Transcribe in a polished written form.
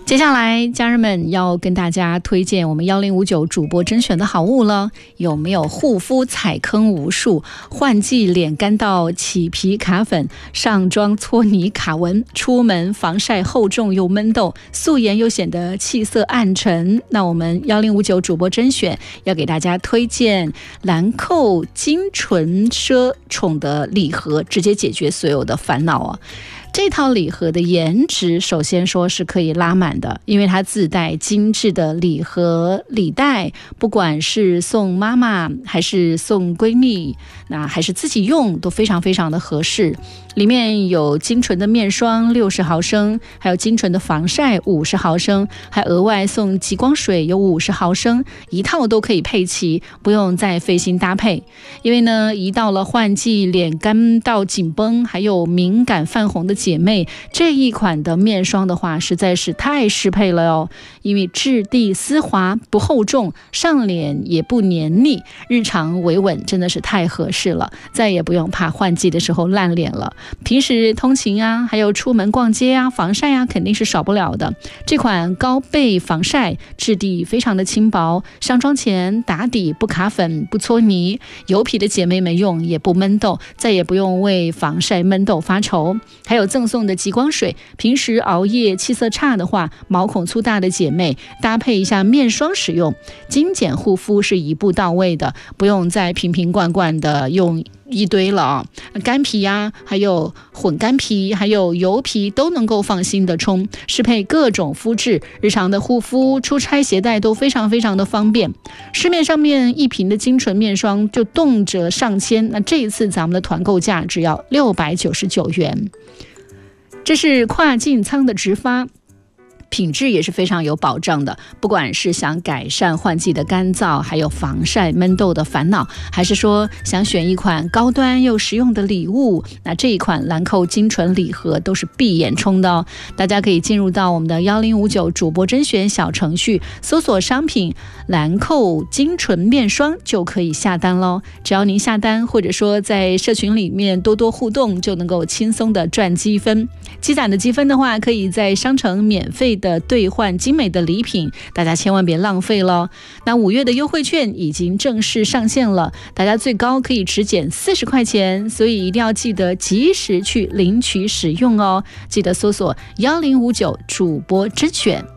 接下来家人们要跟大家推荐我们1059主播甄选的好物了。有没有护肤踩坑无数，换季脸干到起皮卡粉，上妆搓泥卡纹，出门防晒厚重又闷痘，素颜又显得气色暗沉？那我们1059主播甄选要给大家推荐兰蔻精纯奢宠的礼盒，直接解决所有的烦恼哦。这套礼盒的颜值首先说是可以拉满的，因为它自带精致的礼盒礼袋，不管是送妈妈还是送闺蜜，那还是自己用都非常非常的合适。里面有精纯的面霜60毫升，还有精纯的防晒50毫升，还额外送极光水有50毫升，一套都可以配齐，不用再费心搭配。因为呢，一到了换季，脸干到紧绷还有敏感泛红的姐妹，这一款的面霜的话实在是太适配了哦。因为质地丝滑不厚重，上脸也不黏腻，日常维稳真的是太合适了，再也不用怕换季的时候烂脸了。平时通勤啊，还有出门逛街啊，防晒啊肯定是少不了的。这款高倍防晒质地非常的轻薄，上妆前打底不卡粉不搓泥，油皮的姐妹们用也不闷痘，再也不用为防晒闷痘发愁。还有赠送的极光水，平时熬夜气色差的话，毛孔粗大的姐妹搭配一下面霜使用，精简护肤是一步到位的，不用再瓶瓶罐罐的用一堆了啊，干皮啊，还有混干皮，还有油皮都能够放心的冲，适配各种肤质，日常的护肤、出差携带都非常非常的方便。市面上面一瓶的精纯面霜就动辄上千，那这一次咱们的团购价只要699元。这是跨境仓的直发，品质也是非常有保障的，不管是想改善换季的干燥，还有防晒闷痘的烦恼，还是说想选一款高端又实用的礼物，那这一款兰蔻精纯礼盒都是闭眼冲的哦。大家可以进入到我们的1059主播甄选小程序，搜索商品兰蔻精纯面霜就可以下单咯。只要您下单，或者说在社群里面多多互动，就能够轻松的赚积分。积攒的积分的话，可以在商城免费的兑换精美的礼品，大家千万别浪费了。那5月的优惠券已经正式上线了，大家最高可以只减40块钱，所以一定要记得及时去领取使用哦。记得搜索1059主播甄选。